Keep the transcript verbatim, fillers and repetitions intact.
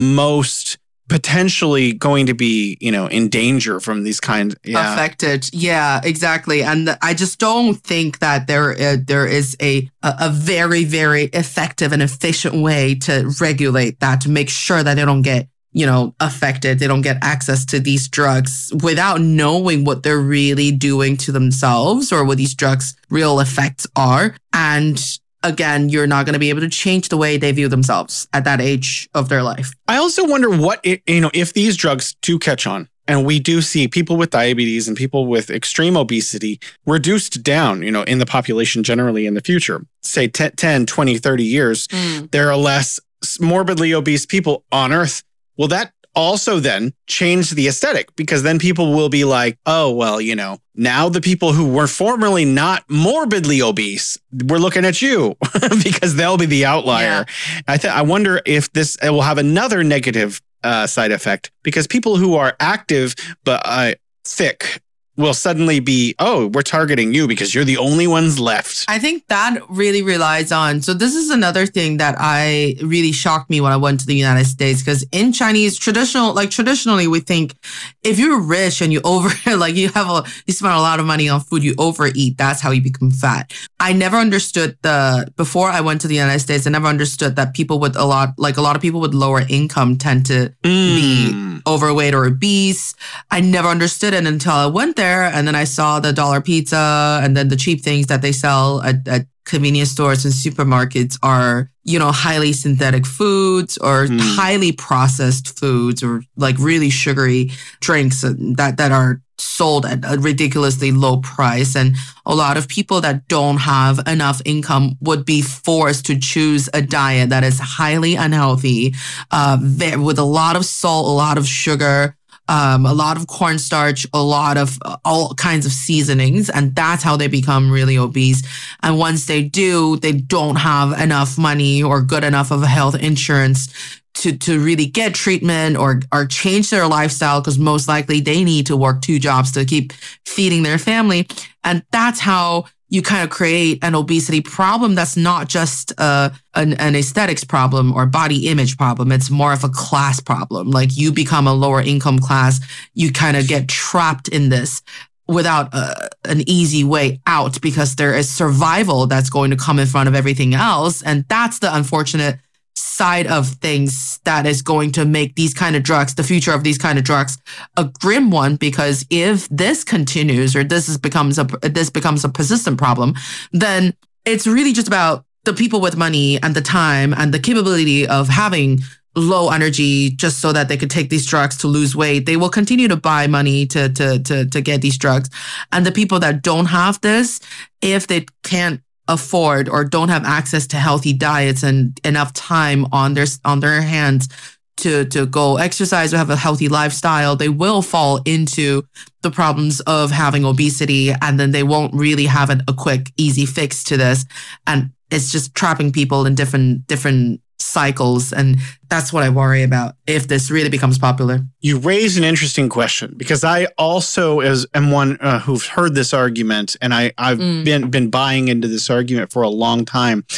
most potentially going to be, you know, in danger from these kind yeah. affected. Yeah, exactly. And I just don't think that there uh, there is a a very, very effective and efficient way to regulate that, to make sure that they don't get, you know, affected. They don't get access to these drugs without knowing what they're really doing to themselves or what these drugs' real effects are. And again, you're not going to be able to change the way they view themselves at that age of their life. I also wonder what, it, you know, if these drugs do catch on and we do see people with diabetes and people with extreme obesity reduced down, you know, in the population generally in the future, say ten, twenty, thirty years, mm. there are less morbidly obese people on Earth. Will that also then change the aesthetic? Because then people will be like, oh, well, you know, now the people who were formerly not morbidly obese, we're looking at you because they'll be the outlier. Yeah. I th- I wonder if this will have another negative uh, side effect, because people who are active but uh, thick will suddenly be, oh, we're targeting you because you're the only ones left. I think that really relies on, so this is another thing that I really shocked me when I went to the United States, because in Chinese traditional, like traditionally we think if you're rich and you over, like you have a, you spend a lot of money on food, you overeat, that's how you become fat. I never understood the, before I went to the United States, I never understood that people with a lot, like a lot of people with lower income tend to mm. be overweight or obese. I never understood it until I went there. And then I saw the dollar pizza and then the cheap things that they sell at, at convenience stores and supermarkets are, you know, highly synthetic foods or mm. highly processed foods or like really sugary drinks that, that are sold at a ridiculously low price. And a lot of people that don't have enough income would be forced to choose a diet that is highly unhealthy, uh, with a lot of salt, a lot of sugar, Um, a lot of cornstarch, a lot of uh, all kinds of seasonings, and that's how they become really obese. And once they do, they don't have enough money or good enough of a health insurance to to really get treatment or or change their lifestyle, because most likely they need to work two jobs to keep feeding their family. And that's how you kind of create an obesity problem that's not just uh, an, an aesthetics problem or body image problem. It's more of a class problem. Like you become a lower income class, you kind of get trapped in this without uh, an easy way out, because there is survival that's going to come in front of everything else. And that's the unfortunate side of things that is going to make these kind of drugs, the future of these kind of drugs, a grim one. Because if this continues or this is becomes a this becomes a persistent problem, then it's really just about the people with money and the time and the capability of having low energy just so that they could take these drugs to lose weight. They will continue to buy money to to to to get these drugs. And the people that don't have this, if they can't afford or don't have access to healthy diets and enough time on their on their hands to to go exercise or have a healthy lifestyle, they will fall into the problems of having obesity, and then they won't really have an, a quick, easy fix to this. And it's just trapping people in different different cycles. And that's what I worry about if this really becomes popular. You raise an interesting question, because I also as am one uh, who've heard this argument, and I, I've mm. been been buying into this argument for a long time.